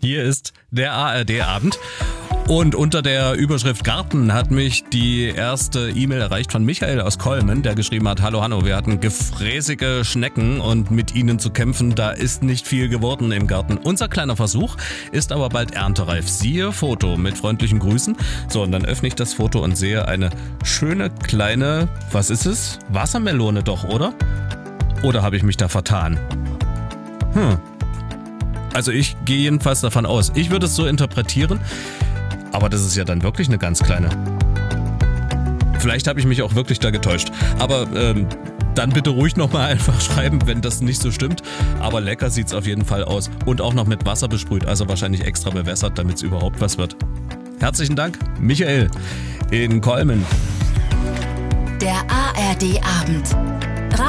Hier ist der ARD-Abend. Und unter der Überschrift Garten hat mich die erste E-Mail erreicht von Michael aus Kolmen, der geschrieben hat: Hallo Hanno, wir hatten gefräßige Schnecken und mit ihnen zu kämpfen, da ist nicht viel geworden im Garten. Unser kleiner Versuch ist aber bald erntereif. Siehe Foto mit freundlichen Grüßen. So, und dann öffne ich das Foto und sehe eine schöne kleine, was ist es? Wassermelone doch, oder? Oder habe ich mich da vertan? Also ich gehe jedenfalls davon aus. Ich würde es so interpretieren. Aber das ist ja dann wirklich eine ganz kleine. Vielleicht habe ich mich auch wirklich da getäuscht. Aber dann bitte ruhig nochmal einfach schreiben, wenn das nicht so stimmt. Aber lecker sieht's auf jeden Fall aus. Und auch noch mit Wasser besprüht, also wahrscheinlich extra bewässert, damit es überhaupt was wird. Herzlichen Dank, Michael in Kolmen. Der ARD-Abend.